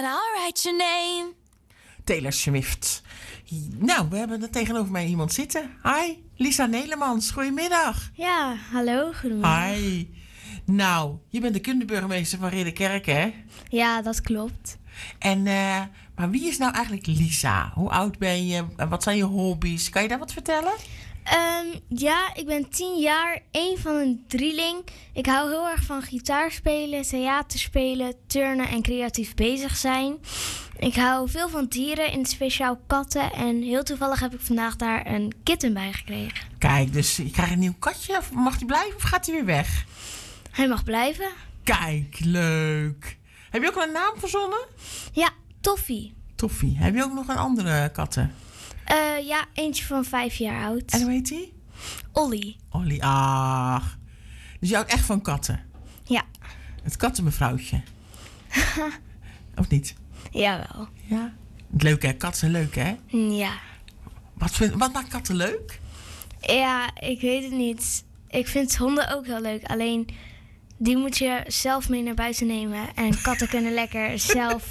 I'll write your name. Taylor Swift. Nou, we hebben er tegenover mij iemand zitten. Hi, Lisa Nelemans. Goedemiddag. Ja, hallo, goedemiddag. Hi. Nou, je bent de kundeburgemeester van Ridderkerk, hè? Ja, dat klopt. En, maar wie is nou eigenlijk Lisa? Hoe oud ben je? Wat zijn je hobby's? Kan je daar wat vertellen? Ja, ik ben 10 jaar, één van een drieling. Ik hou heel erg van gitaar spelen, theater spelen, turnen en creatief bezig zijn. Ik hou veel van dieren, in het speciaal katten. En heel toevallig heb ik vandaag daar een kitten bij gekregen. Kijk, dus je krijgt een nieuw katje. Mag die blijven of gaat hij weer weg? Hij mag blijven. Kijk, leuk. Heb je ook al een naam verzonnen? Ja, Toffie. Toffie. Heb je ook nog een andere katten? Ja, eentje van 5 jaar oud. En hoe heet die? Ollie. Ollie, ach. Dus je houdt echt van katten? Ja. Het kattenmevrouwtje. Of niet? Jawel. Ja. Leuk hè? Katten zijn leuk hè? Ja. Wat maakt katten leuk? Ja, ik weet het niet. Ik vind honden ook heel leuk. Alleen, die moet je zelf mee naar buiten nemen. En katten kunnen lekker zelf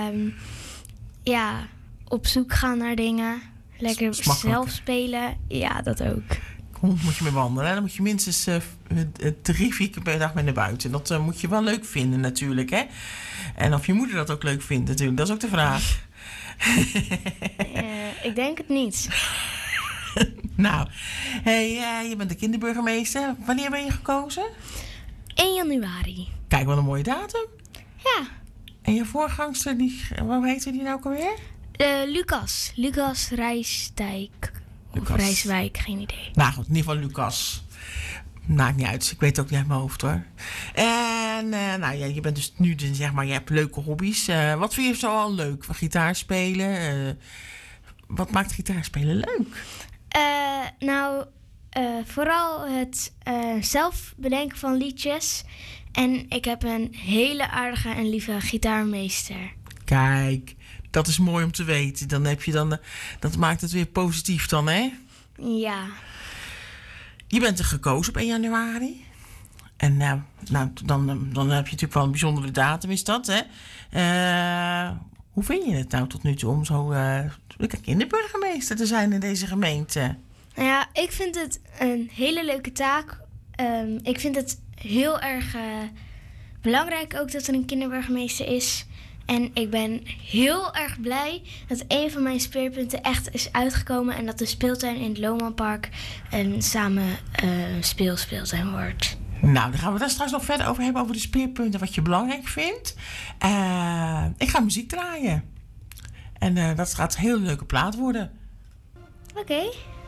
op zoek gaan naar dingen. Lekker zelf spelen. Ja, dat ook. Hond moet je mee wandelen. Hè? Dan moet je minstens 3-4 keer per dag mee naar buiten. Dat moet je wel leuk vinden natuurlijk. Hè? En of je moeder dat ook leuk vindt natuurlijk. Dat is ook de vraag. Ik denk het niet. Nou, hey, je bent de kinderburgemeester. Wanneer ben je gekozen? 1 januari. Kijk, wat een mooie datum. Ja. En je voorgangster, hoe heette die nou ook alweer? Lucas. Lucas Rijsdijk. Of Rijswijk, geen idee. Nou goed, in ieder geval Lucas. Maakt niet uit, ik weet het ook niet uit mijn hoofd hoor. En nou ja, je bent dus nu, zeg maar, je hebt leuke hobby's. Wat vind je zo al leuk? Van gitaar spelen? Wat maakt gitaarspelen leuk? Vooral het zelf bedenken van liedjes. En ik heb een hele aardige en lieve gitaarmeester. Kijk, dat is mooi om te weten. Dan heb je dat maakt het weer positief dan, hè? Ja. Je bent er gekozen op 1 januari. En dan heb je natuurlijk wel een bijzondere datum, is dat, hè? Hoe vind je het nou tot nu toe om zo kinderburgemeester te zijn in deze gemeente? Nou ja, ik vind het een hele leuke taak. Ik vind het heel erg belangrijk ook dat er een kinderburgemeester is. En ik ben heel erg blij dat een van mijn speerpunten echt is uitgekomen. En dat de speeltuin in het Lomanpark een samen speeltuin wordt. Nou, dan gaan we daar straks nog verder over hebben, over de speerpunten, wat je belangrijk vindt. Ik ga muziek draaien. En dat gaat een hele leuke plaat worden. Oké.